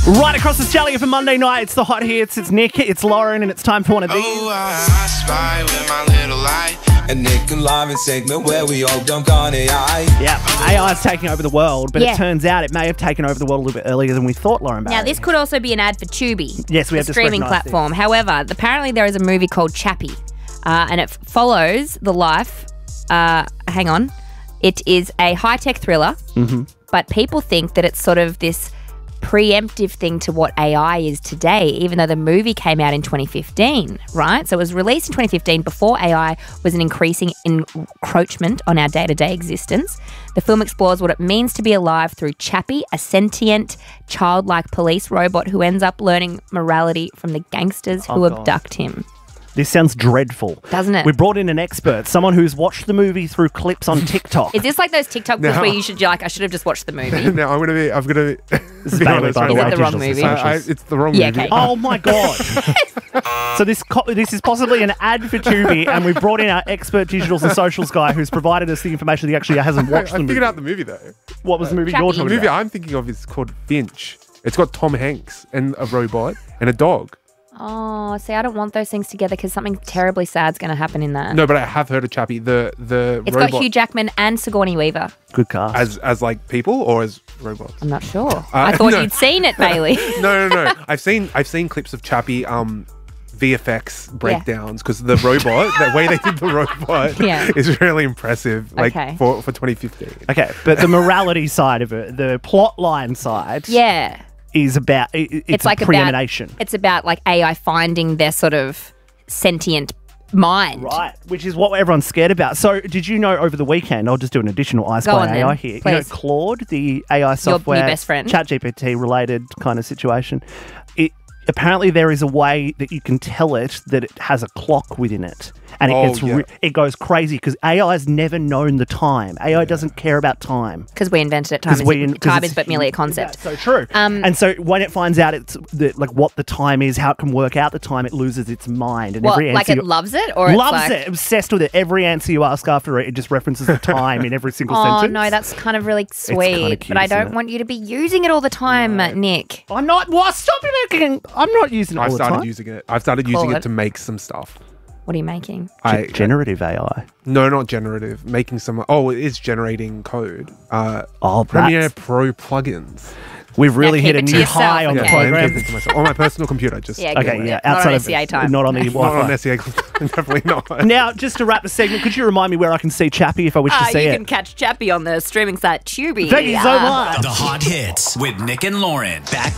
Right across Australia for Monday night, it's the hot hits. It's Nick, it's Lauren, and it's time for one of these. Oh, I spy with my little light. A Nick and Lauren segment where we all dunk on AI. Yeah, AI is taking over the world, but Yeah. it turns out it may have taken over the world a little bit earlier than we thought, Lauren Barry. Now, this could also be an ad for Tubi. Yes, we have the to streaming scrutinise platform. However, apparently there is a movie called Chappie, and it follows the life. Hang on. It is a high-tech thriller, but people think that it's sort of this preemptive thing to what AI is today, even though the movie came out in 2015, right? So it was released in 2015 before AI was an increasing encroachment on our day-to-day existence. The film explores what it means to be alive through Chappie, a sentient, childlike police robot who ends up learning morality from the gangsters who abduct him. This sounds dreadful. Doesn't it? We brought in an expert, someone who's watched the movie through clips on TikTok. Is this like those TikTok clips where you should, you're like, I should have just watched the movie? No, I'm gonna This is Bailey, by the Is way. it the wrong Digital movie? Socials. it's the wrong Yeah, movie. okay. Oh my God. So this is possibly an ad for Tubi, and we've brought in our expert digitals and socials guy who's provided us the information that he actually hasn't watched I the movie. figured out the movie though. What was the movie Chappie. you're The talking movie about? I'm thinking of is called Finch. It's got Tom Hanks and a robot and a dog. Oh, see, I don't want those things together because something terribly sad's going to happen in that. No, but I have heard of Chappie. The It's robot got Hugh Jackman and Sigourney Weaver. Good cast. as like people or as robots. I'm not sure. I thought no. you'd seen it, Bailey. No. I've seen clips of Chappie VFX breakdowns because the robot, the way they did the robot, Yeah. is really impressive. Like Okay. for 2015. Okay, but the morality side of it, the plot line side, Yeah. is about it's like a preemination. It's about like AI finding their sort of sentient mind. Right, which is what everyone's scared about. So, did you know over the weekend? I'll just do an additional I Go Spy on AI then, here. please. You know, Claude, the AI software, new best friend. ChatGPT related kind of situation. Apparently, there is a way that you can tell it that it has a clock within it, and it goes crazy because AI has never known the time. AI doesn't care about time. Because we invented it. Time is but merely a concept. That's so true. And so when it finds out like what the time is, how it can work out the time, it loses its mind. And What, every like answer it loves it? Or loves it's like, it, obsessed with it. Every answer you ask after it, it just references the time in every single Oh, sentence. no, that's kind of really sweet. kinda cute, but I isn't don't it? want you to be using it all the time, Nick. I'm not. Well, stop it! I'm not using it all I've the started time. using it. I've started using Claude. it to make some stuff. What are you making? Generative AI. No, not generative. Making some. Oh, it is generating code. Oh, Premiere that's, Pro plugins. we've really keep hit a it to new yourself, high on the okay. I'm program. keeping it to myself. On my personal computer. Just Yeah, Okay, good. yeah, Not outside on of SCA time. not on the not on Wi-Fi. SEA. Definitely not. Now, just to wrap the segment, could you remind me where I can see Chappie if I wish to see You it? can catch Chappie on the streaming site Tubi. Thank you so much. The hot hits with Nick and Lauren. Back